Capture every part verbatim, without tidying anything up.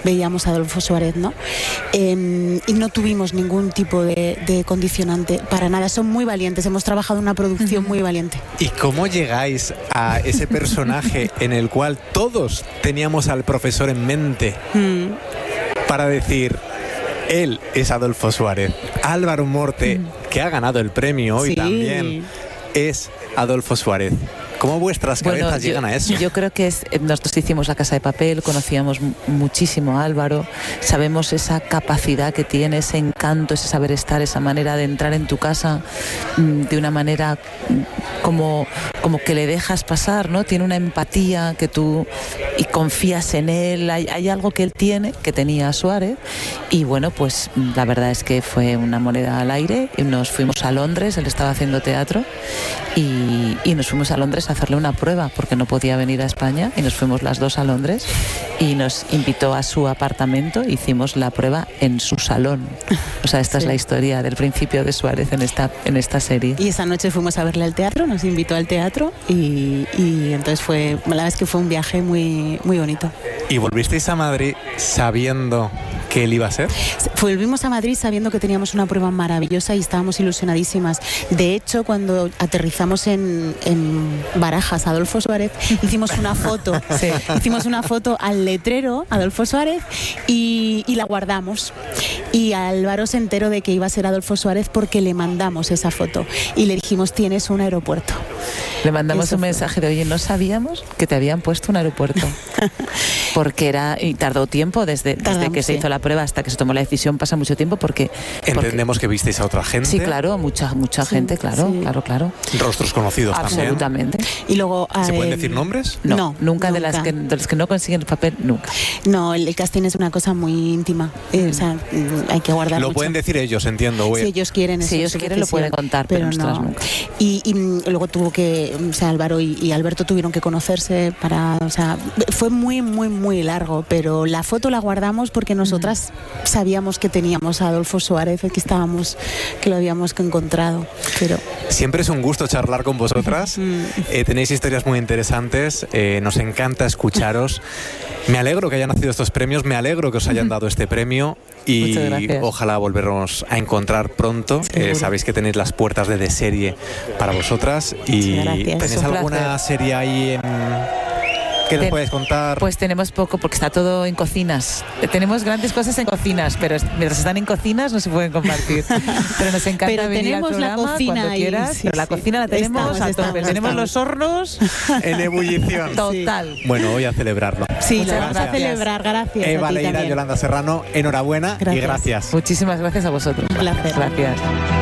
veíamos a Adolfo Suárez, ¿no? Eh, y no tuvimos ningún tipo de, de condicionante, para nada. Son muy valientes, hemos trabajado en una producción muy valiente. ¿Y cómo llegáis a ese personaje en el cual todos teníamos al profesor en mente mm. para decir, él es Adolfo Suárez? Álvaro Morte, mm. que ha ganado el premio hoy, sí, también es Adolfo Suárez. ¿Cómo vuestras cabezas bueno, yo, llegan a eso? Yo creo que es, nosotros hicimos La Casa de Papel, conocíamos muchísimo a Álvaro, sabemos esa capacidad que tiene, ese encanto, ese saber estar, esa manera de entrar en tu casa de una manera como, como que le dejas pasar, ¿no? Tiene una empatía que tú y confías en él, hay, hay algo que él tiene, que tenía Suárez, y bueno, pues la verdad es que fue una moneda al aire, y nos fuimos a Londres, él estaba haciendo teatro, y, y nos fuimos a Londres a hacerle una prueba porque no podía venir a España, y nos fuimos las dos a Londres y nos invitó a su apartamento, hicimos la prueba en su salón. O sea, esta sí. es la historia del principio de Suárez en esta, en esta serie. Y esa noche fuimos a verle al teatro, nos invitó al teatro y, y entonces fue, la verdad es que fue un viaje muy, muy bonito. ¿Y volvisteis a Madrid sabiendo que él iba a ser? Volvimos a Madrid sabiendo que teníamos una prueba maravillosa y estábamos ilusionadísimas. De hecho, cuando aterrizamos en, en Barajas, Adolfo Suárez, hicimos una foto. Sí. Hicimos una foto al letrero, Adolfo Suárez, y, y la guardamos. Y Álvaro se enteró de que iba a ser Adolfo Suárez porque le mandamos esa foto. Y le dijimos, tienes un aeropuerto. Le mandamos Eso un mensaje fue. de, oye, no sabíamos que te habían puesto un aeropuerto. Porque era, y tardó tiempo desde, desde Tardamos, que se sí. hizo la prueba hasta que se tomó la decisión, pasa mucho tiempo porque... Entendemos porque, que visteis a otra gente. Sí, claro, mucha mucha sí, gente, claro, sí. claro, claro. Rostros conocidos Absolutamente. también. Y luego... ¿Se eh, pueden decir nombres? No, no nunca, nunca. De, las que, de los que no consiguen el papel, nunca. No, el, el casting es una cosa muy íntima, eh, o sea, hay que guardar Lo mucho. pueden decir ellos, entiendo. Si ellos quieren, si ellos quieren lo pueden contar, pero, pero no. nunca. Y, y luego tuvo que, o sea, Álvaro y, y Alberto tuvieron que conocerse para, o sea, fue muy, muy, muy largo, pero la foto la guardamos porque nosotras mm. sabíamos que teníamos a Adolfo Suárez, que estábamos, que lo habíamos encontrado. Pero siempre es un gusto charlar con vosotras. Mm. Eh, tenéis historias muy interesantes. Eh, nos encanta escucharos. Me alegro que hayan nacido estos premios. Me alegro que os hayan dado este premio. Y ojalá volvernos a encontrar pronto. Eh, sabéis que tenéis las puertas de De Serie para vosotras. Y ¿tenéis alguna serie ahí en... ¿Qué nos puedes contar? Pues tenemos poco porque está todo en cocinas. Tenemos grandes cosas en cocinas, pero mientras están en cocinas no se pueden compartir. Pero nos encanta pero venir al programa la cocina cuando quieras. Sí, pero la cocina la tenemos estamos, a tope. Estamos, tenemos estamos. los hornos en ebullición. Total. Sí. Bueno, voy a celebrarlo. Sí, Muchas vamos gracias. a celebrar. Gracias. Eva a ti Leira, también. Yolanda Serrano, enhorabuena gracias. y gracias. Muchísimas gracias a vosotros. Un placer. Gracias.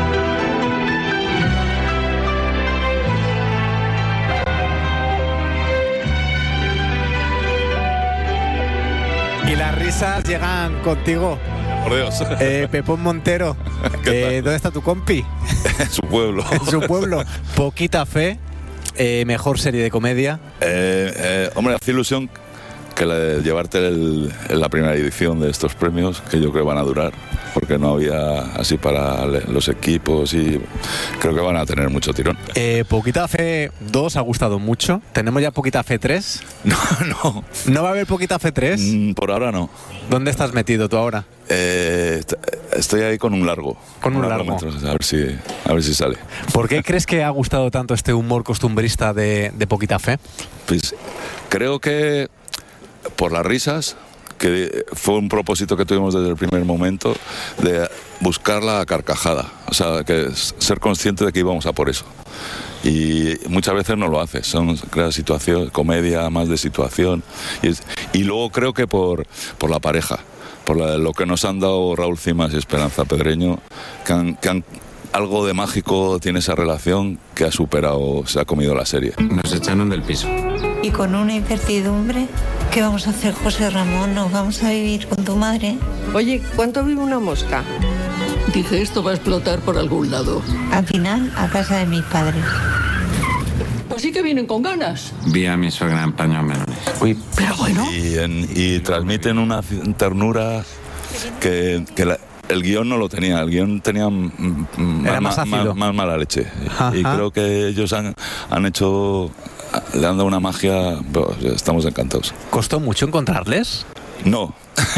Y las risas llegan contigo. Por Dios. Eh, Pepón Montero, eh, ¿dónde está tu compi? En su pueblo. En su pueblo. Poquita Fe, eh, mejor serie de comedia. Eh, eh, hombre, hace ilusión que la de llevarte el, la primera edición de estos premios, que yo creo van a durar, porque no había así para los equipos y creo que van a tener mucho tirón. Eh, Poquita Fe dos ha gustado mucho. ¿Tenemos ya Poquita Fe tres? No, no. ¿No va a haber Poquita Fe tres? Mm, por ahora no. ¿Dónde estás metido tú ahora? Eh, estoy ahí con un largo. Con un, un largo. largo metros, a ver si, a ver si sale. ¿Por qué crees que ha gustado tanto este humor costumbrista de, de Poquita Fe? Pues creo que por las risas, que fue un propósito que tuvimos desde el primer momento, de buscar la carcajada, o sea, que ser consciente de que íbamos a por eso. Y muchas veces no lo haces, son creas situación, comedia más de situación, y, es, y luego creo que por, por la pareja, por la, lo que nos han dado Raúl Cimas y Esperanza Pedreño, que han, que han algo de mágico tiene esa relación que ha superado, se ha comido la serie. Nos echaron del piso. Y con una incertidumbre, ¿qué vamos a hacer, José Ramón? ¿Nos vamos a vivir con tu madre? Oye, ¿cuánto vive una mosca? Dije, esto va a explotar por algún lado. Al final, a casa de mis padres. Pues sí que vienen con ganas. Vi a mi suegra en paños menores. Uy, pero bueno. Y, en, y transmiten una ternura que, que la, el guión no lo tenía. El guión tenía m, Era más, más, más, más mala leche. Ajá. Y creo que ellos han, han hecho... Le han dado una magia, pues, estamos encantados. ¿Costó mucho encontrarles? No.